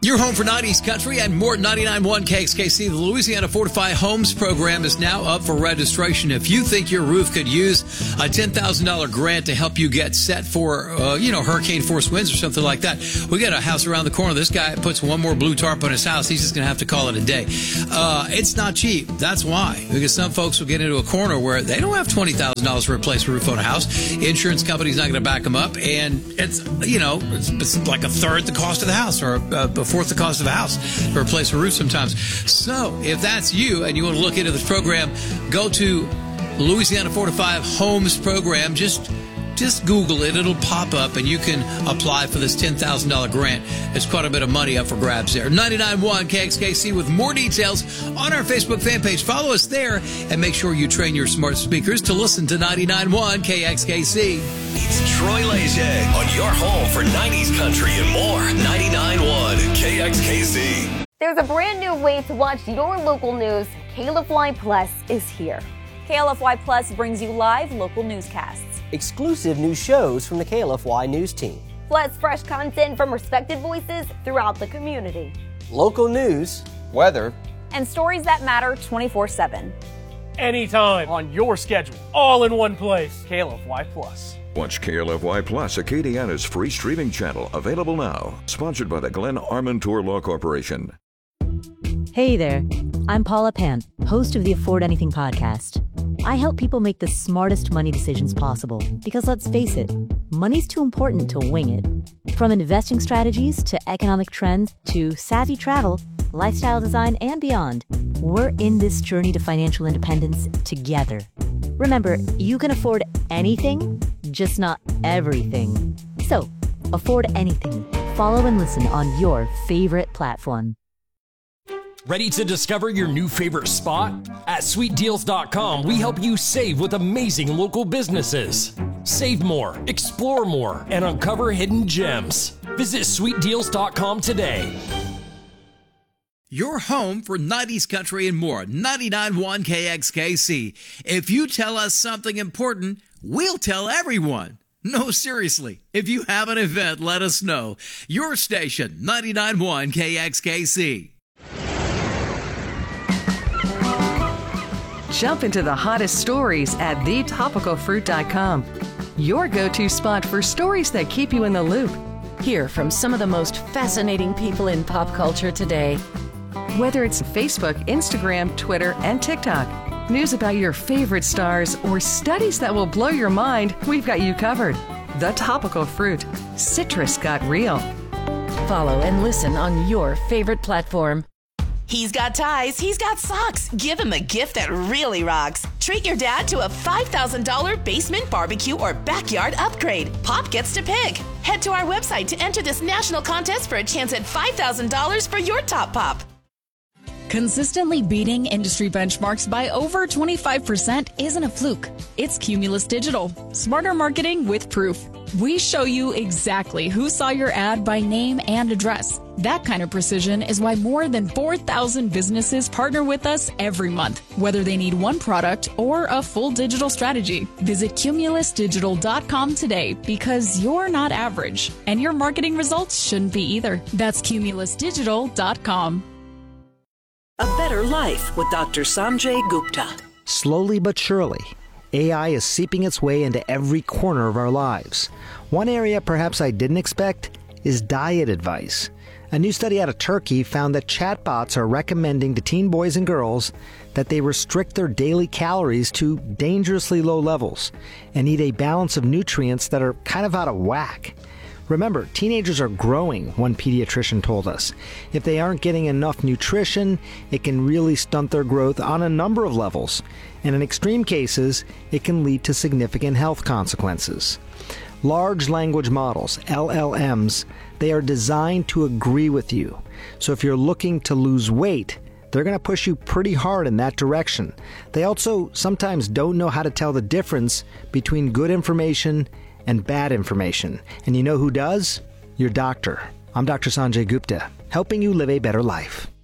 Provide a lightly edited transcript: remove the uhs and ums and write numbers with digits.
Your home for 90s country and more. 99.1 KXKC. The Louisiana Fortify Homes program is now up for registration. If you think your roof could use a $10,000 grant to help you get set for, hurricane force winds or something like that, we got a house around the corner. This guy puts one more blue tarp on his house. He's just going to have to call it a day. It's not cheap. That's why. Because some folks will get into a corner where they don't have $20,000 to replace a roof on a house. Insurance company's not going to back them up. And it's like a third the cost of the house, or a fourth the cost of a house to replace a roof sometimes. So if that's you and you want to look into this program, go to Louisiana Fortify Homes program. Just Google it. It'll pop up, and you can apply for this $10,000 grant. There's quite a bit of money up for grabs there. 99.1 KXKC with more details on our Facebook fan page. Follow us there, and make sure you train your smart speakers to listen to 99.1 KXKC. It's Troy Leger on your home for 90s country and more. 99.1 KXKC. There's a brand new way to watch your local news. KLFY Plus is here. KLFY Plus brings you live local newscasts. Exclusive new shows from the KLFY News team. Plus fresh content from respected voices throughout the community. Local news, weather, and stories that matter 24/7. Anytime, on your schedule, all in one place. KLFY Plus. Watch KLFY Plus, Acadiana's free streaming channel, available now. Sponsored by the Glenn Armentour Law Corporation. Hey there, I'm Paula Pant, host of the Afford Anything podcast. I help people make the smartest money decisions possible because, let's face it, money's too important to wing it. From investing strategies to economic trends to savvy travel, lifestyle design, and beyond, we're in this journey to financial independence together. Remember, you can afford anything, just not everything. So, afford anything. Follow and listen on your favorite platform. Ready to discover your new favorite spot? At SweetDeals.com, we help you save with amazing local businesses. Save more, explore more, and uncover hidden gems. Visit SweetDeals.com today. Your home for 90s country and more. 99.1 KXKC. If you tell us something important, we'll tell everyone. No, seriously. If you have an event, let us know. Your station, 99.1 KXKC. Jump into the hottest stories at thetopicalfruit.com. Your go-to spot for stories that keep you in the loop. Hear from some of the most fascinating people in pop culture today. Whether it's Facebook, Instagram, Twitter, and TikTok, news about your favorite stars, or studies that will blow your mind, we've got you covered. The Topical Fruit. Citrus got real. Follow and listen on your favorite platform. He's got ties, he's got socks. Give him a gift that really rocks. Treat your dad to a $5,000 basement barbecue or backyard upgrade. Pop gets to pick. Head to our website to enter this national contest for a chance at $5,000 for your top pop. Consistently beating industry benchmarks by over 25% isn't a fluke. It's Cumulus Digital. Smarter marketing with proof. We show you exactly who saw your ad by name and address. That kind of precision is why more than 4,000 businesses partner with us every month, whether they need one product or a full digital strategy. Visit cumulusdigital.com today because you're not average, and your marketing results shouldn't be either. That's cumulusdigital.com. A Better Life with Dr. Sanjay Gupta. Slowly but surely, AI is seeping its way into every corner of our lives. One area perhaps I didn't expect is diet advice. A new study out of Turkey found that chatbots are recommending to teen boys and girls that they restrict their daily calories to dangerously low levels and eat a balance of nutrients that are kind of out of whack. Remember, teenagers are growing, one pediatrician told us. If they aren't getting enough nutrition, it can really stunt their growth on a number of levels. And in extreme cases, it can lead to significant health consequences. Large language models, LLMs, they are designed to agree with you. So if you're looking to lose weight, they're going to push you pretty hard in that direction. They also sometimes don't know how to tell the difference between good information and bad information. And you know who does? Your doctor. I'm Dr. Sanjay Gupta, helping you live a better life.